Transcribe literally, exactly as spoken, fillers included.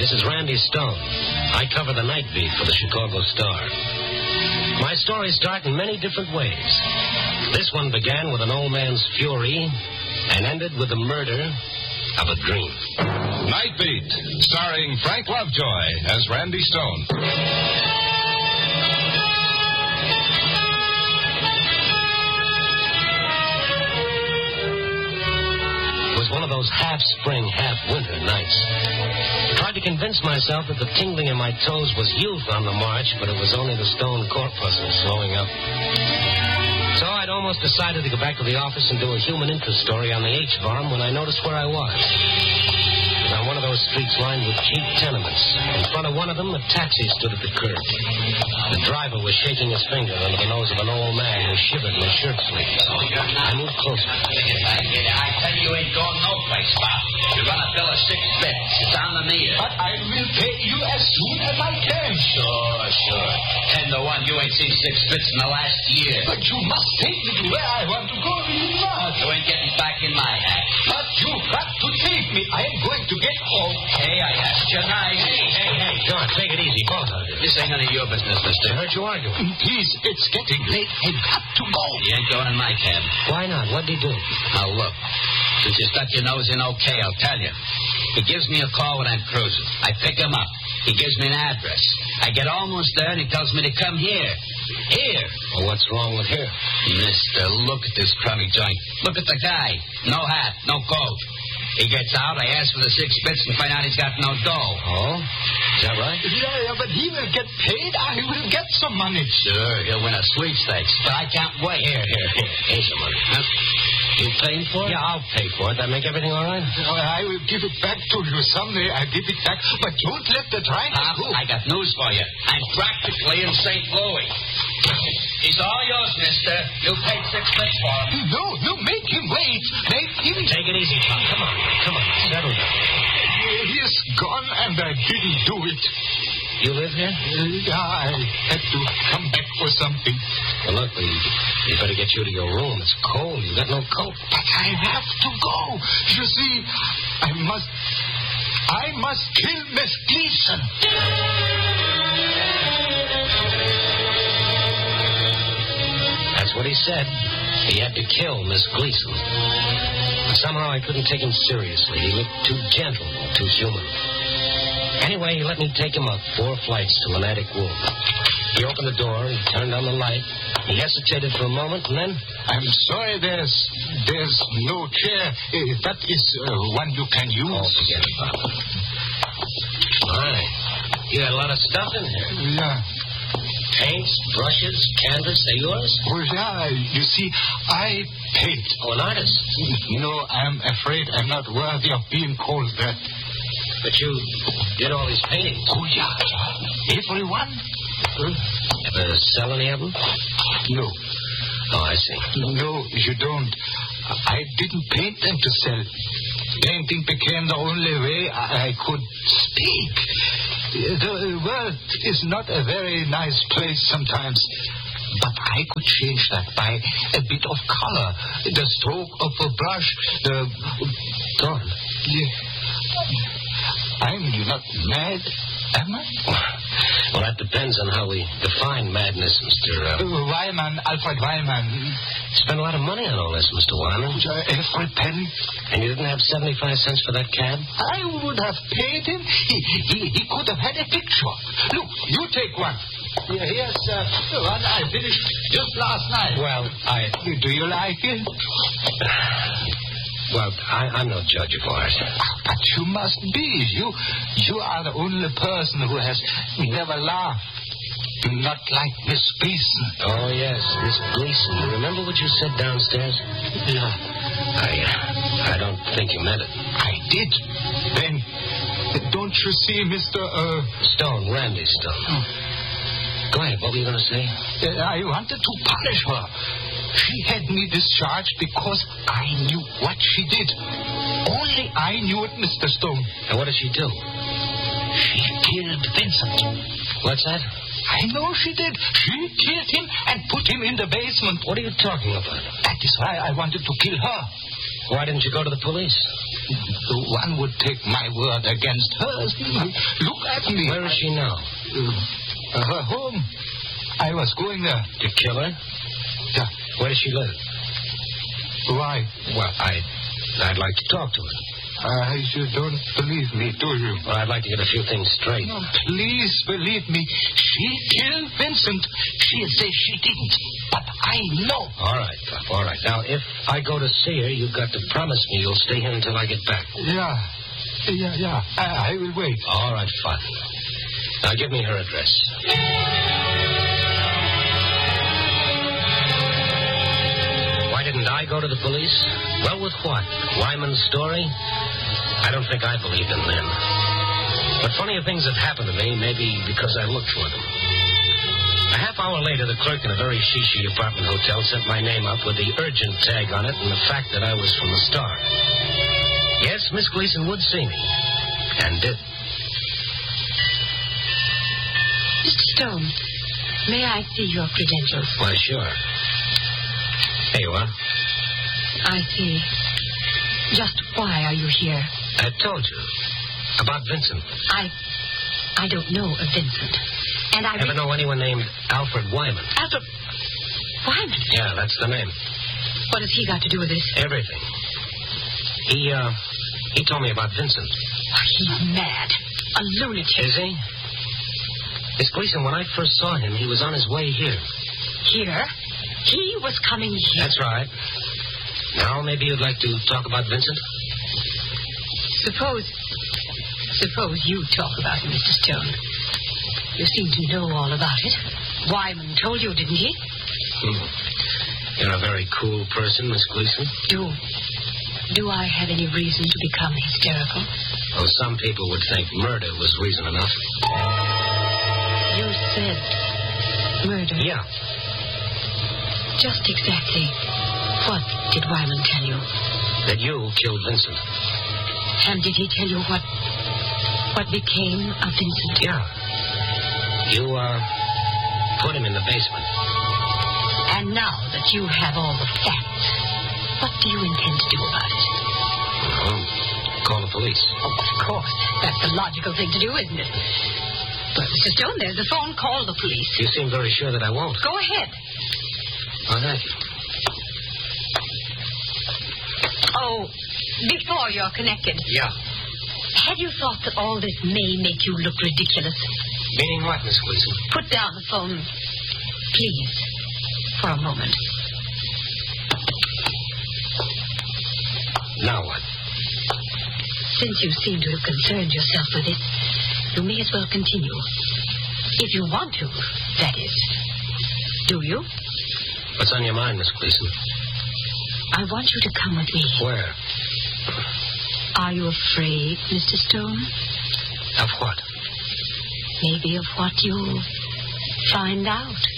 This is Randy Stone. I cover the night beat for the Chicago Star. My stories start in many different ways. This one began with an old man's fury and ended with the murder of a dream. Night Beat, starring Frank Lovejoy as Randy Stone. It was one of those half-spring, half-winter nights. I tried to convince myself that the tingling in my toes was youth on the march, but it was only the stone corpuscle slowing up. So I'd almost decided to go back to the office and do a human interest story on the H-bomb when I noticed where I was. It was on one of those streets lined with cheap tenements. In front of one of them, a taxi stood at the curb. The driver was shaking his finger under the nose of an old man who shivered in his shirt sleeves. I moved closer. I tell you, you ain't going no place, Bob. You're going to bill a six bits. It's on the meter. But I will pay you as soon as I can. Sure, sure. Ten to one, you ain't seen six bits in the last year. But you must take me to where I want to go. You must. You ain't getting back in my hat. But you got to take me. I am going to get home. Hey, I asked you nice. Hey, hey, hey, John, take it easy, both of you. This ain't none of your business, mister. I heard you arguing. Please, it's getting late. I've got to go. You ain't going in my cab. Why not? What'd he do? Now, look. Since you stuck your nose in okay, I'll tell you. He gives me a call when I'm cruising. I pick him up. He gives me an address. I get almost there, and he tells me to come here. Here. Well, what's wrong with here? Mister, look at this crummy joint. Look at the guy. No hat, no coat. He gets out, I ask for the six bits and find out he's got no dough. Oh? Is that right? Yeah, yeah, but he will get paid. I will get some money. Sure, he'll win a sweepstakes. But I can't wait. Here, here, here. Here's some money. Huh? You paying for it? Yeah, I'll pay for it. That make everything all right? Oh, I will give it back to you someday. I'll give it back. But don't let the train uh, go. I got news for you. I'm practically in Saint Louis. He's all yours, mister. You paid six bits for him. No, no, make him wait. Make him... Take it easy, Tom. Come on. Come on. Settle down. He is gone, and I didn't do it. You live here? Uh, yeah, I had to come back for something. Well, look, we, we better get you to your room. It's cold. You got no coat. But I have to go. You see, I must... I must kill Miss Gleason. That's what he said. He had to kill Miss Gleason. But somehow I couldn't take him seriously. He looked too gentle, too human. Anyway, he let me take him up four flights to an attic room. He opened the door, he turned on the light. He hesitated for a moment, and then... I'm sorry, there's there's no chair. Uh, that is uh, one you can use. Oh, forget about it. My, you got a lot of stuff in here. Yeah. Paints, brushes, canvas, they're yours? Oh, yeah. You see, I paint. Oh, an artist? No, I'm afraid I'm not worthy of being called that. But you did all these paintings. Oh, yeah. Everyone? Hmm? Ever sell any of them? No. Oh, I see. No, you don't. I didn't paint them to sell. Painting became the only way I, I could speak. The world is not a very nice place sometimes. But I could change that by a bit of color, the stroke of a brush, the... Gone. Yeah. I'm not mad, am I? Well, that depends on how we define madness, Mister Uh... Uh, Wyman, Alfred Wyman. Spent a lot of money on all this, Mister Wyman. Uh, every penny. And you didn't have seventy-five cents for that cab? I would have paid him. He, he, he could have had a picture. Look, you take one. Here, here's uh, one I finished just last night. Well, I... Do you like it? Well, I, I'm no judge of art. But you must be. You, you are the only person who has never laughed. Not like Miss Gleason. Oh, yes, Miss Gleason. You remember what you said downstairs? Yeah. I, uh, I don't think you meant it. I did. Then, don't you see, Mister Uh... Stone, Randy Stone. Oh. Go ahead, what were you going to say? Uh, I wanted to punish her. She had me discharged because I knew what she did. Only I knew it, Mister Stone. And what did she do? She killed Vincent. What's that? I know she did. She killed him and put him in the basement. What are you talking about? That is why I wanted to kill her. Why didn't you go to the police? One would take my word against hers. Look at me. Where is she now? Uh, her home. I was going there. To kill her? Yeah. Where does she live? Why? Well, I, I'd like to talk to her. Uh, you don't believe me, do you? Well, I'd like to get a few things straight. No, please believe me. She killed Vincent. She'll say she didn't. But I know. All right, Pop, all right. Now, if I go to see her, you've got to promise me you'll stay here until I get back. Yeah. Yeah, yeah. I, I will wait. All right, fine. Now, give me her address. Why didn't I go to the police? Well, with what? Wyman's story? I don't think I believed in Lynn. But funnier things have happened to me, maybe because I looked for them. A half hour later, the clerk in a very shishi apartment hotel sent my name up with the urgent tag on it and the fact that I was from the Star. Yes, Miss Gleason would see me. And did. Mister Stone, may I see your credentials? Why, sure. Here you are. I see. Just why are you here? I told you. About Vincent. I... I don't know of Vincent. And I... Ever know anyone named Alfred Wyman? Alfred... Wyman? Yeah, that's the name. What has he got to do with this? Everything. He, uh... He told me about Vincent. Why, he's mad. A lunatic. Is he? Miss Gleason, when I first saw him, he was on his way here. Here? He was coming here? That's right. Now, maybe you'd like to talk about Vincent? Suppose... Suppose you talk about him, Mister Stone. You seem to know all about it. Wyman told you, didn't he? Hmm. You're a very cool person, Miss Gleason. Do... Do I have any reason to become hysterical? Oh, some people would think murder was reason enough. You said murder? Yeah. Just exactly what did Wyman tell you? That you killed Vincent. And did he tell you what what became of Vincent? Yeah. You, uh, put him in the basement. And now that you have all the facts, what do you intend to do about it? Well, call the police. Oh, of course. That's the logical thing to do, isn't it? But, Mister Stone, there's the phone. Call the police. You seem very sure that I won't. Go ahead. Oh, thank you. Oh, before you're connected. Yeah. Have you thought that all this may make you look ridiculous? Meaning what, Miss Gleason? Put down the phone, please, for a moment. Now what? Since you seem to have concerned yourself with it, you may as well continue. If you want to, that is. Do you? What's on your mind, Miss Gleason? I want you to come with me. Where? Are you afraid, Mister Stone? Of what? Maybe of what you'll find out.